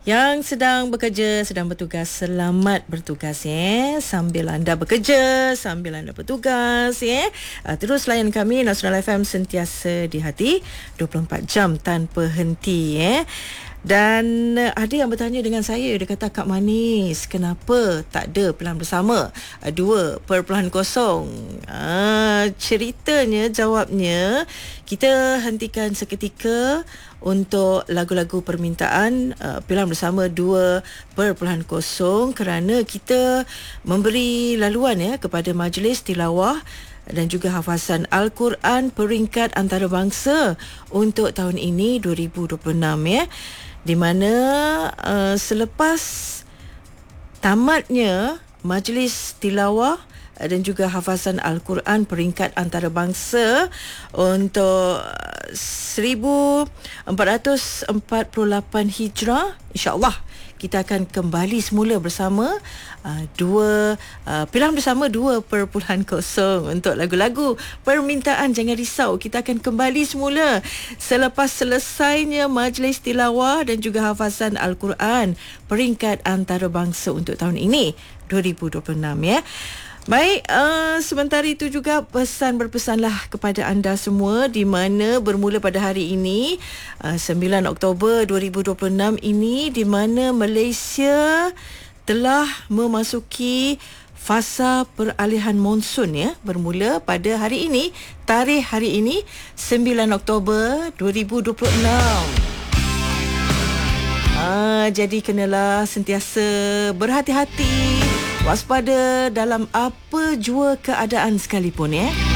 Yang sedang bekerja, sedang bertugas, selamat bertugas sambil anda bekerja, sambil anda bertugas terus layan kami Nasional FM sentiasa di hati 24 jam tanpa henti Dan ada yang bertanya dengan saya, dia kata, Kak Manis, kenapa tak ada Pilihan Bersama 2.0? Ceritanya, jawabnya, kita hentikan seketika untuk lagu-lagu permintaan Pilihan Bersama 2.0 kerana kita memberi laluan kepada Majlis Tilawah dan juga hafazan Al-Quran peringkat antarabangsa untuk tahun ini 2026 di mana selepas tamatnya Majlis Tilawah dan juga hafazan Al-Quran peringkat antarabangsa untuk 1448 Hijrah, insya-Allah kita akan kembali semula bersama Pilihan Bersama 2.0 untuk lagu-lagu permintaan. Jangan risau, kita akan kembali semula selepas selesainya Majlis Tilawah dan juga hafazan Al-Quran peringkat antarabangsa untuk tahun ini 2026 Baik, sementara itu juga berpesanlah kepada anda semua di mana bermula pada hari ini 9 Oktober 2026 ini, di mana Malaysia telah memasuki fasa peralihan monsun bermula pada hari ini, tarikh hari ini 9 Oktober 2026. Jadi kenalah sentiasa berhati-hati, waspada dalam apa jua keadaan sekalipun